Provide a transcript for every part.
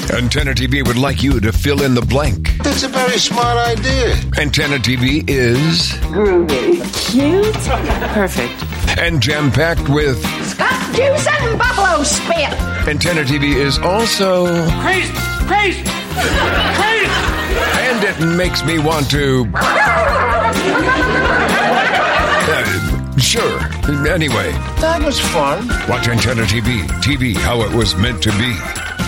Antenna TV would like you to fill in the blank. That's a very smart idea. Antenna TV is groovy, cute, perfect, and jam-packed with Scott juice and buffalo spit. Antenna TV is also crazy. And it makes me want to sure. Anyway, that was fun. Watch Antenna TV. TV how it was meant to be.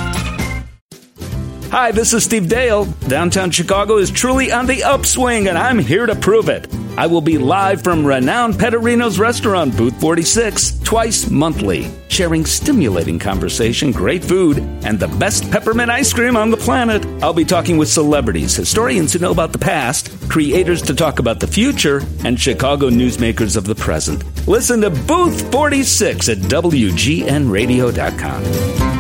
Hi, this is Steve Dale. Downtown Chicago is truly on the upswing, and I'm here to prove it. I will be live from renowned Petterino's restaurant, Booth 46, twice monthly, sharing stimulating conversation, great food, and the best peppermint ice cream on the planet. I'll be talking with celebrities, historians who know about the past, creators to talk about the future, and Chicago newsmakers of the present. Listen to Booth 46 at WGNradio.com.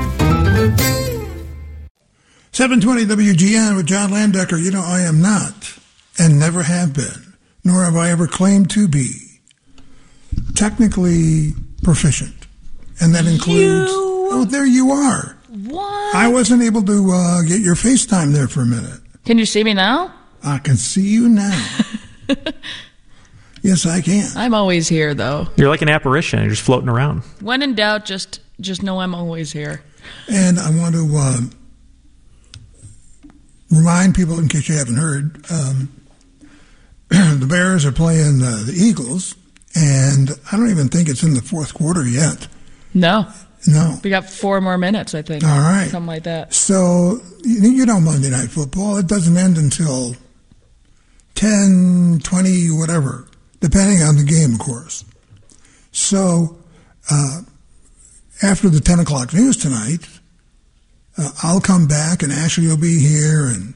720 WGN with John Landecker. You know, I am not and never have been, nor have I ever claimed to be, technically proficient. And that includes... Oh, there you are. What? I wasn't able to get your FaceTime there for a minute. Can you see me now? I can see you now. Yes, I can. I'm always here, though. You're like an apparition. You're just floating around. When in doubt, just know I'm always here. And I want to... remind people, in case you haven't heard, the Bears are playing the Eagles, and I don't even think it's in the fourth quarter yet. No. We got 4 more minutes, I think. All right. Something like that. So, you know Monday Night Football, it doesn't end until 10, 20, whatever, depending on the game, of course. So, after the 10 o'clock news tonight, I'll come back and Ashley will be here and,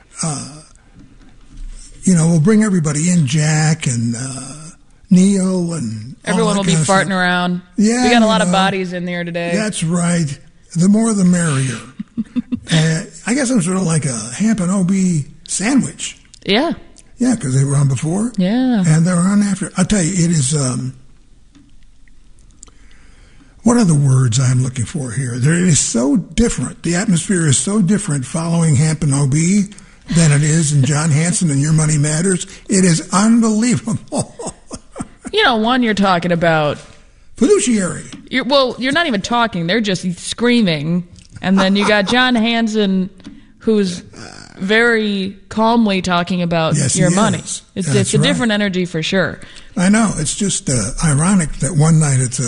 we'll bring everybody in, Jack and Neil and everyone will be farting around. Yeah. We got a lot of bodies in there today. That's right. The more the merrier. I guess I'm sort of like a Hamp and OB sandwich. Yeah. Yeah, because they were on before. Yeah. And they were on after. I'll tell you, it is... what are the words I'm looking for here? It is so different. The atmosphere is so different following Hamp and OB than it is in John Hanson and Your Money Matters. It is unbelievable. One you're talking about. Fiduciary. You're not even talking. They're just screaming. And then you got John Hanson, who's very calmly talking about your money. It's a different energy for sure. I know. It's just ironic that one night it's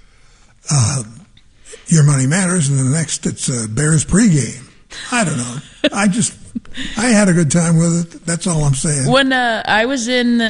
Your Money Matters, and the next it's Bears pregame. I don't know. I had a good time with it. That's all I'm saying. When I'd been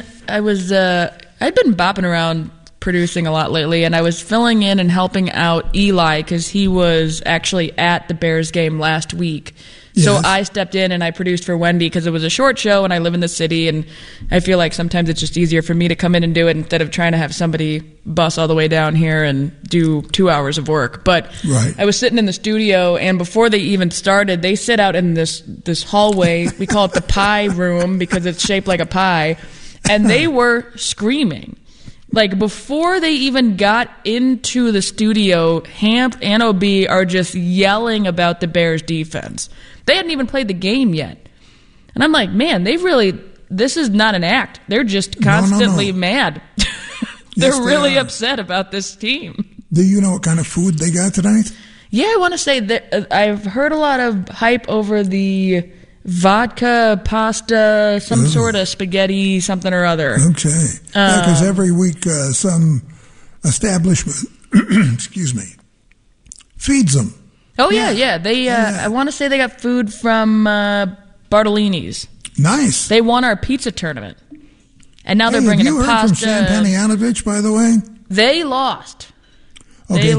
bopping around producing a lot lately, and I was filling in and helping out Eli because he was actually at the Bears game last week. So Yes. I stepped in and I produced for Wendy because it was a short show and I live in the city, and I feel like sometimes it's just easier for me to come in and do it instead of trying to have somebody bus all the way down here and do 2 hours of work. But Right. I was sitting in the studio, and before they even started, they sit out in this hallway. We call it the pie room because it's shaped like a pie, and they were screaming. Like, before they even got into the studio, Hamp and OB are just yelling about the Bears defense. They hadn't even played the game yet. And I'm like, man, this is not an act. They're just constantly mad. They're really upset about this team. Do you know what kind of food they got tonight? Yeah, I want to say that I've heard a lot of hype over the vodka, pasta, some sort of spaghetti, something or other. Okay. Because every week some establishment, excuse me, feeds them. Oh, yeah. They, I want to say they got food from Bartolini's. Nice. They won our pizza tournament. And now they're bringing in pasta. Have you heard from Sam Panianovich, by the way? They lost. Okay,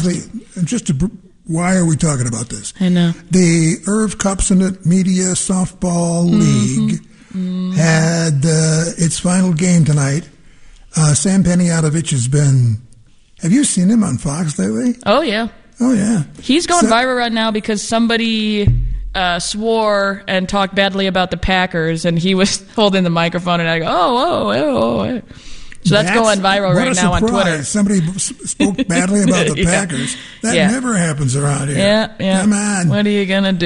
why are we talking about this? I know. The Irv Kupsinet Media Softball League had its final game tonight. Sam Panianovich has been... Have you seen him on Fox lately? Oh, yeah. Oh, yeah. He's going viral right now because somebody swore and talked badly about the Packers, and he was holding the microphone, and I go, oh. So that's going viral right now on Twitter. Somebody spoke badly about the Packers. That never happens around here. Yeah. Come on. What are you going to do?